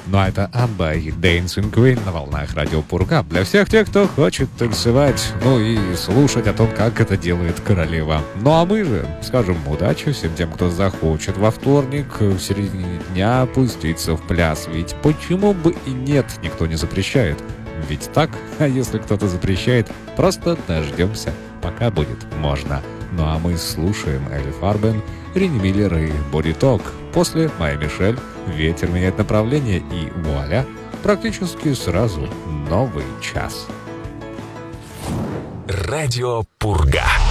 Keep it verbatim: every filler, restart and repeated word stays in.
Ну а это Абба и Dancing Queen на волнах радио Пурга. Для всех тех, кто хочет танцевать, ну и слушать о том, как это делает королева. Ну а мы же скажем удачи всем тем, кто захочет во вторник в середине дня опуститься в пляс. Ведь почему бы и нет, никто не запрещает. Ведь так, а если кто-то запрещает, просто дождемся, пока будет можно. Ну а мы слушаем Элли Фарбен, Рини Миллер и Боди Ток. После Майя Мишель, ветер меняет направление и вуаля, практически сразу новый час. Радио Пурга.